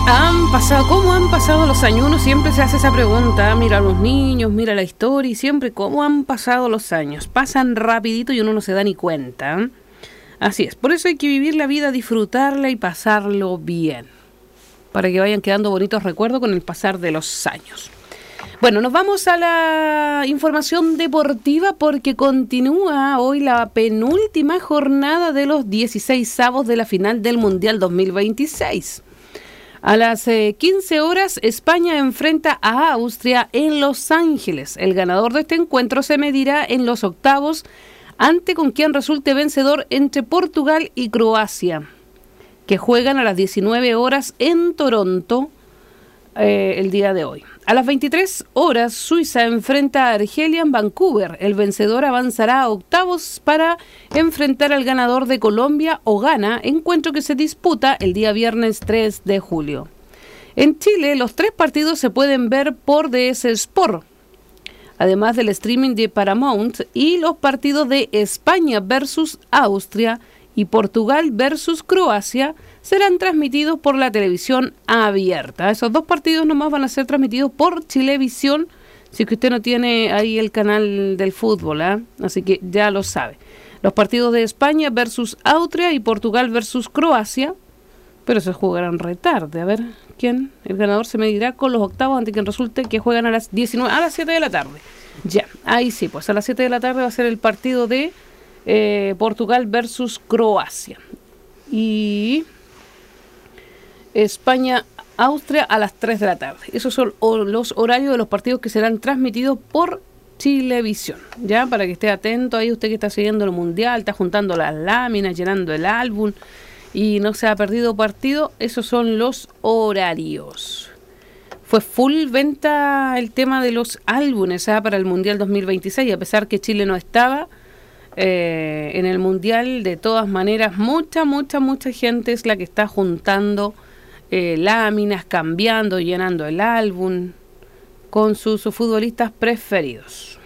¿Cómo han pasado los años? Uno siempre se hace esa pregunta, mira a los niños, mira la historia y siempre, ¿cómo han pasado los años? Pasan rapidito y uno no se da ni cuenta. Así es, por eso hay que vivir la vida, disfrutarla y pasarlo bien, para que vayan quedando bonitos recuerdos con el pasar de los años. Bueno, nos vamos a la información deportiva porque continúa hoy la penúltima jornada de los 16avos de la final del Mundial 2026. A las 15 horas, España enfrenta a Austria en Los Ángeles. El ganador de este encuentro se medirá en los octavos ante con quien resulte vencedor entre Portugal y Croacia, que juegan a las 19 horas en Toronto el día de hoy. A las 23 horas, Suiza enfrenta a Argelia en Vancouver. El vencedor avanzará a octavos para enfrentar al ganador de Colombia o Ghana, encuentro que se disputa el día viernes 3 de julio. En Chile, los 3 partidos se pueden ver por DS Sport, además del streaming de Paramount, y los partidos de España versus Austria y Portugal versus Croacia serán transmitidos por la televisión abierta. Esos 2 partidos nomás van a ser transmitidos por Chilevisión, si es que usted no tiene ahí el canal del fútbol, así que ya lo sabe. Los partidos de España versus Austria y Portugal versus Croacia, pero se jugarán re tarde. A ver, ¿quién? El ganador se medirá con los octavos ante quien resulte que juegan a las 7 de la tarde. Ya, ahí sí, pues a las 7 de la tarde va a ser el partido de Portugal versus Croacia. Y España-Austria a las 3 de la tarde. Esos son los horarios de los partidos que serán transmitidos por Chilevisión. Ya, para que esté atento ahí usted que está siguiendo el Mundial, está juntando las láminas, llenando el álbum y no se ha perdido partido. Esos son los horarios. Fue full venta el tema de los álbumes para el Mundial 2026, a pesar que Chile no estaba en el Mundial. De todas maneras, mucha gente es la que está juntando láminas, cambiando, llenando el álbum con sus futbolistas preferidos.